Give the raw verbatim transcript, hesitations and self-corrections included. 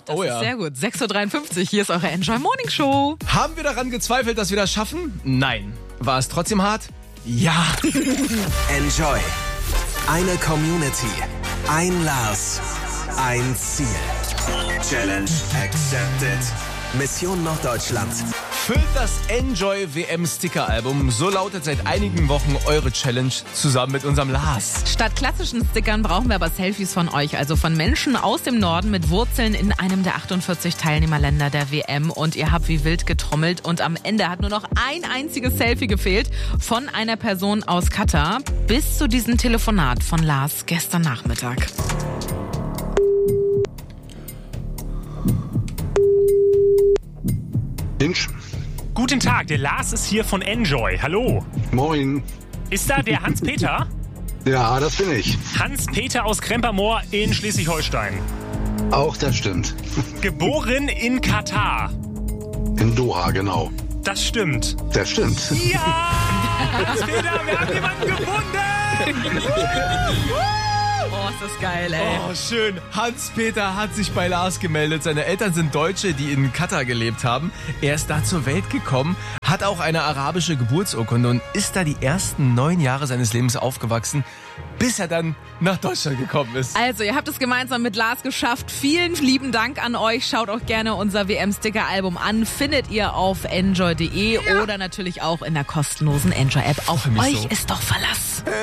Das Oh ist ja. sehr gut. sechs Uhr dreiundfünfzig, hier ist eure Enjoy Morning Show. Haben wir daran gezweifelt, dass wir das schaffen? Nein. War es trotzdem hart? Ja. Enjoy. Eine Community. Ein Lars. Ein Ziel. Challenge accepted. Mission Norddeutschland. Füllt das Enjoy W M Sticker-Album. So lautet seit einigen Wochen eure Challenge zusammen mit unserem Lars. Statt klassischen Stickern brauchen wir aber Selfies von euch, also von Menschen aus dem Norden mit Wurzeln in einem der achtundvierzig Teilnehmerländer der W M. Und ihr habt wie wild getrommelt und am Ende hat nur noch ein einziges Selfie gefehlt von einer Person aus Katar bis zu diesem Telefonat von Lars gestern Nachmittag. Mensch, Guten Tag, der Lars ist hier von Enjoy. Hallo. moin. Ist da der Hans-Peter? Ja, das bin ich. Hans-Peter aus Krempermoor in Schleswig-Holstein. Auch das stimmt. Geboren in Katar. In Doha, genau. Das stimmt. Das stimmt. Ja! Hans-Peter, wir haben jemanden gefunden! Oh, ist das geil, ey. Oh, schön. Hans-Peter hat sich bei Lars gemeldet. Seine Eltern sind Deutsche, die in Katar gelebt haben. Er ist da zur Welt gekommen, hat auch eine arabische Geburtsurkunde und ist da die ersten neun Jahre seines Lebens aufgewachsen, bis er dann nach Deutschland gekommen ist. Also, ihr habt es gemeinsam mit Lars geschafft. Vielen lieben Dank an euch. Schaut auch gerne unser W M-Sticker-Album an. Findet ihr auf enjoy punkt de ja. oder natürlich auch in der kostenlosen Enjoy-App. Auf mich euch so. ist doch Verlass.